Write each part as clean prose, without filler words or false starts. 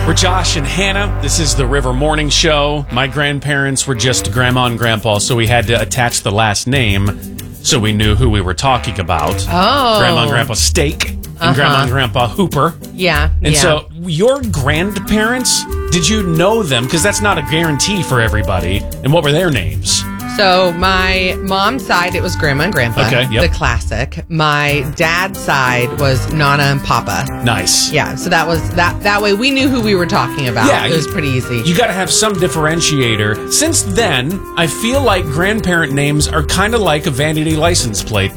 We're Josh and Hannah. This is the River Morning Show. My grandparents were just grandma and grandpa, so we had to attach the last name so we knew who we were talking about. Oh. Grandma and grandpa Steak and grandma and grandpa Hooper. Yeah. And so your grandparents, did you know them? Because that's not a guarantee for everybody. And what were their names? So my mom's side, it was grandma and grandpa. Okay, yep. The classic. My dad's side was Nana and Papa. Nice. Yeah, so that was that way we knew who we were talking about. Yeah, it was pretty easy. You got to have some differentiator. Since then, I feel like grandparent names are kind of like a vanity license plate.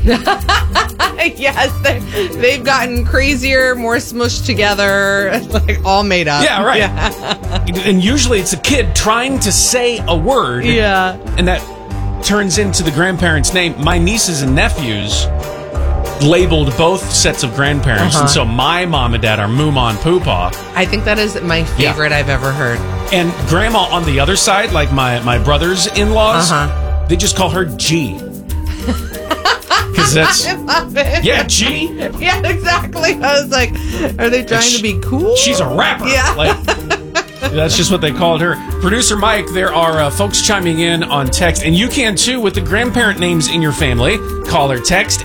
Yes, they've gotten crazier, more smushed together, like all made up. Yeah, right. Yeah. And usually it's a kid trying to say a word. Yeah. And that turns into the grandparent's name. My nieces and nephews labeled both sets of grandparents. And so my mom and dad are Mooma and Poopa. I think that is my favorite I've ever heard. And grandma on the other side, like my brother's in-laws, they just call her G. Because that's... I love it. Yeah, G. Yeah, exactly. I was like, are they trying to be cool? She's a rapper. Yeah. Like, that's just what they called her. Producer Mike, there are folks chiming in on text, and you can too with the grandparent names in your family. Call or text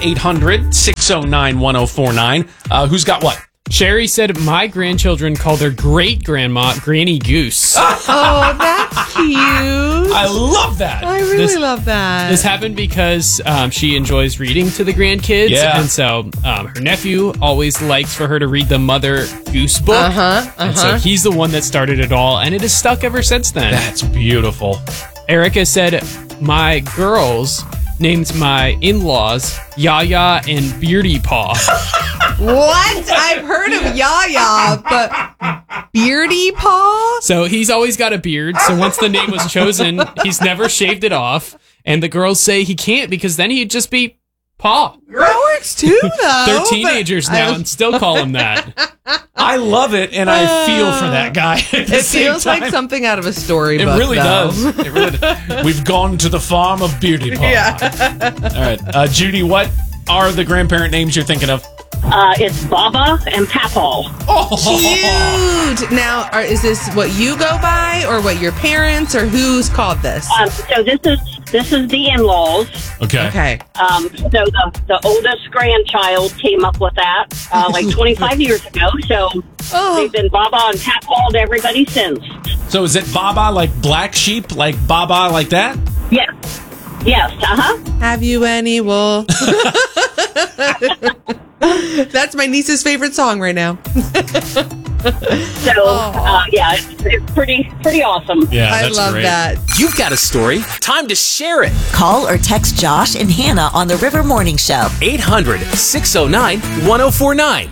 800-609-1049. Who's got what? Sherry said, my grandchildren call their great-grandma Granny Goose. Oh, that's cute. I love that. I really love that. This happened because she enjoys reading to the grandkids. Yeah. And so her nephew always likes for her to read the Mother Goose book. And so he's the one that started it all, and it has stuck ever since then. That's beautiful. Erica said, my girls named my in-laws Yaya and Beardy Paw. What? I've heard of Yaya, but Beardy Paw? So he's always got a beard. So once the name was chosen, he's never shaved it off. And the girls say he can't because then he'd just be Paw. That works too, though. They're teenagers now and still call him that. I love it, and I feel for that guy. At the It same feels time. like something out of a storybook. It really though. does. It really does. We've gone to the farm of Beardy Paw. Yeah. All right. Judy, what are the grandparent names you're thinking of? It's Baba and Papaw. Cute. Now, is this what you go by, or what your parents, or who's called this? So this is the in-laws. Okay. Okay. So the oldest grandchild came up with that like 25 years ago. So they've been Baba and Papaw to everybody since. So is it Baba like black sheep, like Baba like that? Yes. Yes. Have you any wool? That's my niece's favorite song right now. So yeah, it's pretty awesome. Yeah, I that's love great. that. You've got a story. Time to share it. Call or text Josh and Hannah on the River Morning Show. 800-609-1049.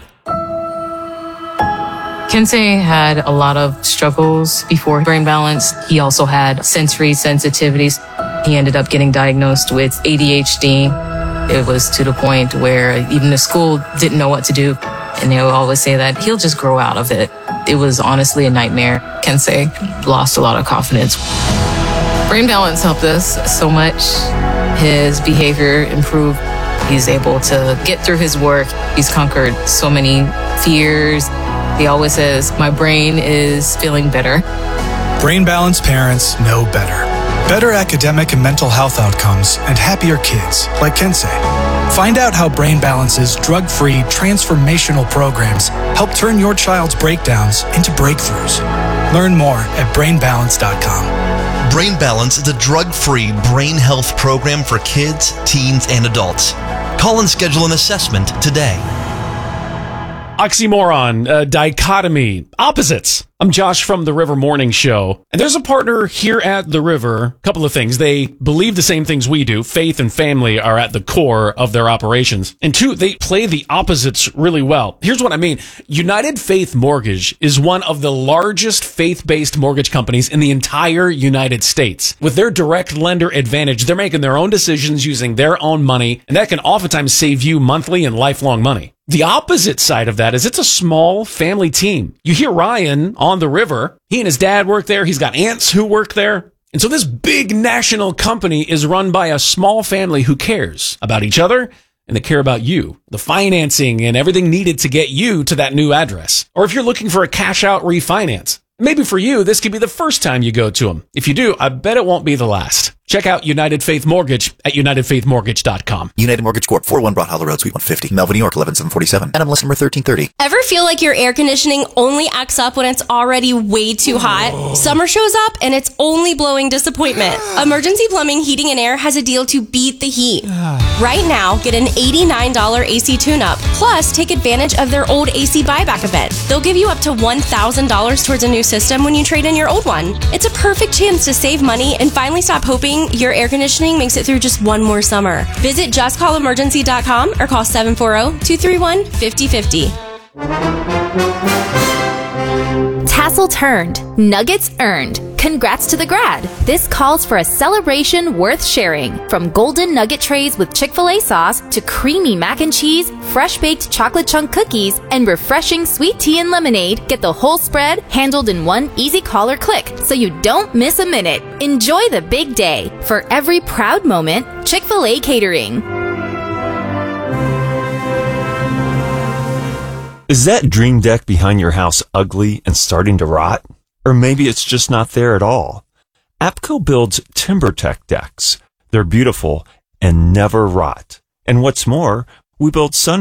Kensei had a lot of struggles before brain balance. He also had sensory sensitivities. He ended up getting diagnosed with ADHD. It was to the point where even the school didn't know what to do. And they would always say that he'll just grow out of it. It was honestly a nightmare. Kensei lost a lot of confidence. Brain balance helped us so much. His behavior improved. He's able to get through his work. He's conquered so many fears. He always says, my brain is feeling better. Brain Balance parents know better. Better academic and mental health outcomes and happier kids, like Kensei. Find out how Brain Balance's drug-free transformational programs help turn your child's breakdowns into breakthroughs. Learn more at brainbalance.com. Brain Balance is a drug-free brain health program for kids, teens, and adults. Call and schedule an assessment today. Oxymoron, dichotomy, opposites. I'm Josh from the River Morning Show. And there's a partner here at the River. A couple of things. They believe the same things we do. Faith and family are at the core of their operations. And two, they play the opposites really well. Here's what I mean. United Faith Mortgage is one of the largest faith-based mortgage companies in the entire United States. With their direct lender advantage, they're making their own decisions using their own money, and that can oftentimes save you monthly and lifelong money. The opposite side of that is it's a small family team. You hear Ryan on the River. He and his dad work there. He's got aunts who work there. And so this big national company is run by a small family who cares about each other and they care about you, the financing and everything needed to get you to that new address. Or if you're looking for a cash out refinance, Maybe for you, this could be the first time you go to them. If you do, I bet it won't be the last. Check out United Faith Mortgage at UnitedFaithMortgage.com. United Mortgage Corp. 401 Broad Hollow Road, Suite 150, Melville, New York, 11747. NMLS number 1330. Ever feel like your air conditioning only acts up when it's already way too hot? Summer shows up and it's only blowing disappointment. Emergency Plumbing, Heating, and Air has a deal to beat the heat. Right now, get an $89 AC tune-up. Plus, take advantage of their old AC buyback event. They'll give you up to $1,000 towards a new system when you trade in your old one. It's a perfect chance to save money and finally stop hoping your air conditioning makes it through just one more summer. Visit justcallemergency.com or call 740-231-5050. Tassel turned, nuggets earned. Congrats to the grad. This calls for a celebration worth sharing. From golden nugget trays with Chick-fil-A sauce to creamy mac and cheese, fresh-baked chocolate chunk cookies, and refreshing sweet tea and lemonade, get the whole spread handled in one easy call or click so you don't miss a minute. Enjoy the big day. For every proud moment, Chick-fil-A Catering. Is that dream deck behind your house ugly and starting to rot? Or maybe it's just not there at all. APCO builds TimberTech decks. They're beautiful and never rot. And what's more, we build sun